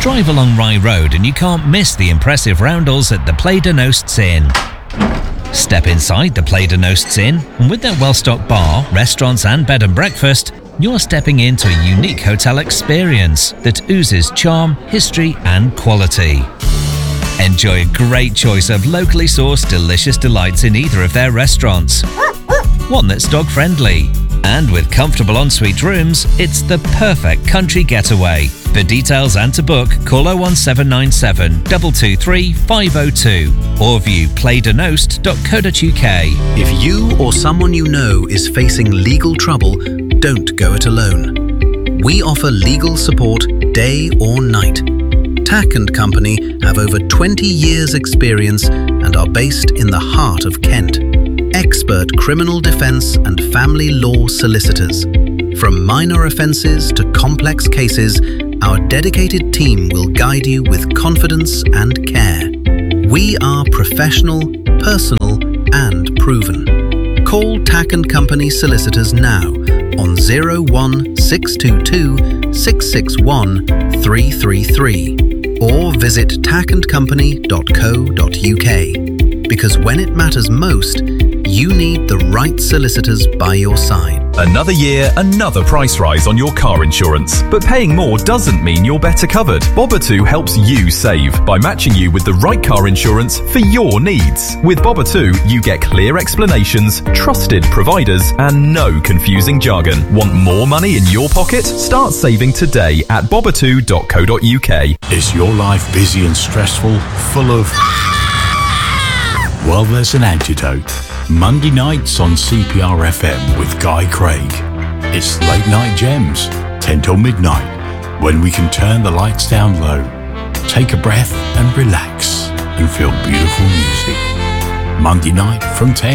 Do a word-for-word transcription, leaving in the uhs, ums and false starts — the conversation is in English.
Drive along Rye Road and you can't miss the impressive roundels at the Play de Nosts Inn. Step inside the Play de Nosts Inn, and with their well-stocked bar, restaurants and bed and breakfast, you're stepping into a unique hotel experience that oozes charm, history and quality. Enjoy a great choice of locally sourced delicious delights in either of their restaurants. One that's dog-friendly. And with comfortable ensuite rooms, it's the perfect country getaway. For details and to book, call oh one seven nine seven, two two three, five oh two or view play de nost dot co dot uk. If you or someone you know is facing legal trouble, don't go it alone. We offer legal support day or night. Tack and Company have over twenty years experience and are based in the heart of Kent. Expert criminal defence and family law solicitors. From minor offences to complex cases, our dedicated team will guide you with confidence and care. We are professional, personal and proven. Call Tack and Company Solicitors now on zero one six two two, six six one, three three three or visit tack and company dot co dot uk. Because when it matters most, you need the right solicitors by your side. Another year, another price rise on your car insurance. But paying more doesn't mean you're better covered. Bobbatu helps you save by matching you with the right car insurance for your needs. With Bobbatu, you get clear explanations, trusted providers, and no confusing jargon. Want more money in your pocket? Start saving today at bobbatu dot co dot uk. Is your life busy and stressful, full of... Well, there's an antidote. Monday nights on C P R F M with Guy Craig. It's Late Night Gems, ten till midnight, when we can turn the lights down low, take a breath and relax and feel beautiful music. Monday night from ten.